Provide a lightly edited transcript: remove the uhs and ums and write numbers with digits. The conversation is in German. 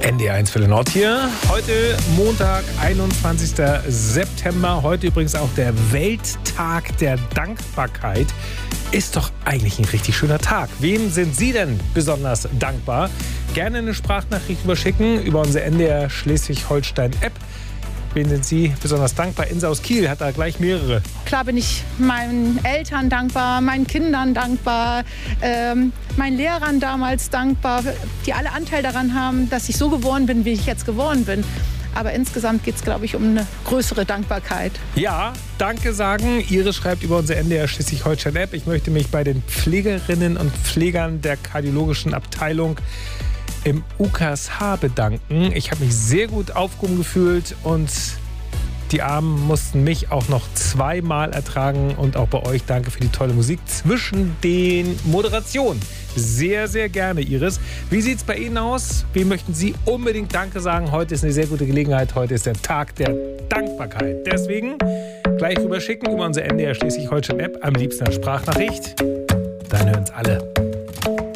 NDR1 für den Nord hier. Heute Montag, 21. September. Heute übrigens auch der Welttag der Dankbarkeit. Ist doch eigentlich ein richtig schöner Tag. Wem sind Sie denn besonders dankbar? Gerne eine Sprachnachricht überschicken über unsere NDR Schleswig-Holstein-App. Wen sind Sie besonders dankbar? Insa aus Kiel hat da gleich mehrere. Klar bin ich meinen Eltern dankbar, meinen Kindern dankbar, meinen Lehrern damals dankbar, die alle Anteil daran haben, dass ich so geworden bin, wie ich jetzt geworden bin. Aber insgesamt geht es, glaube ich, um eine größere Dankbarkeit. Ja, danke sagen. Iris schreibt über unsere NDR Schleswig-Holstein-App. Ich möchte mich bei den Pflegerinnen und Pflegern der kardiologischen Abteilung im UKSH bedanken. Ich habe mich sehr gut aufgehoben gefühlt und die Armen mussten mich auch noch zweimal ertragen. Und auch bei euch danke für die tolle Musik zwischen den Moderationen. Sehr, sehr gerne, Iris. Wie sieht es bei Ihnen aus? Wem möchten Sie unbedingt Danke sagen? Heute ist eine sehr gute Gelegenheit. Heute ist der Tag der Dankbarkeit. Deswegen gleich rüberschicken über unsere NDR Schleswig-Holstein-App. Am liebsten eine Sprachnachricht. Dann hören es alle.